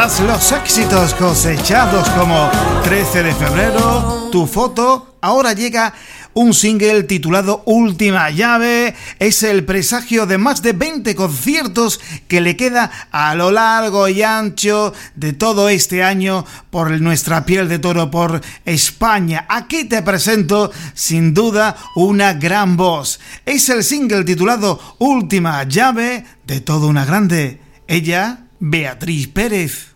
Tras los éxitos cosechados como 13 de febrero, Tu foto, ahora llega un single titulado Última llave. Es el presagio de más de 20 conciertos que le queda a lo largo y ancho de todo este año por nuestra piel de toro, por España. Aquí te presento sin duda una gran voz. Es el single titulado Última llave de toda una grande. Ella, Beatriz Pérez.